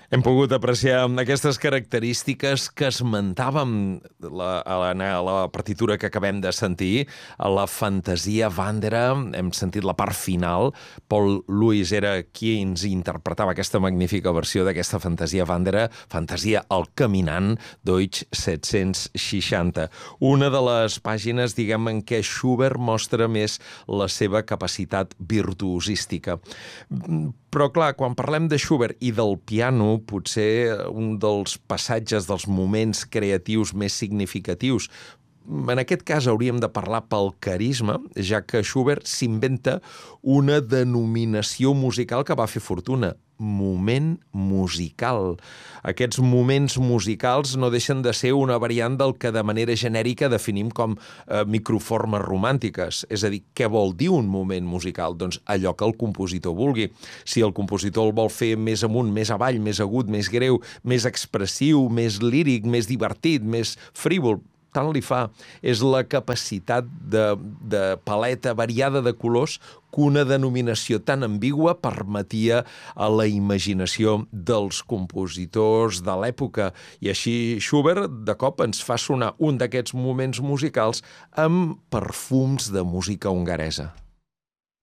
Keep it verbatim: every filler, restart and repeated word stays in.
Hem pogut apreciar aquestes característiques que esmentàvem la, a, la, a la partitura que acabem de sentir, a la Fantasia Wandera. Hem sentit la part final. Paul Lewis era qui ens interpretava aquesta magnífica versió d'aquesta Fantasia Wandera, Fantasia al Caminant, Deutsch set-cents seixanta. Una de les pàgines, diguem, en què Schubert mostra més la seva capacitat virtuosística. Però, clar, quan parlem de Schubert i del piano, potser un dels passatges, dels moments creatius més significatius, en aquest cas hauríem de parlar pel carisma, ja que Schubert s'inventa una denominació musical que va fer fortuna: moment musical. Aquests moments musicals no deixen de ser una variant del que de manera genèrica definim com eh, microformes romàntiques. És a dir, què vol dir un moment musical? Doncs allò que el compositor vulgui. Si el compositor el vol fer més amunt, més avall, més agut, més greu, més expressiu, més líric, més divertit, més frívol, tant li fa. És la capacitat de, de paleta variada de colors que una denominació tan ambigua permetia a la imaginació dels compositors de l'època. I així Schubert, de cop, ens fa sonar un d'aquests moments musicals amb perfums de música hongaresa.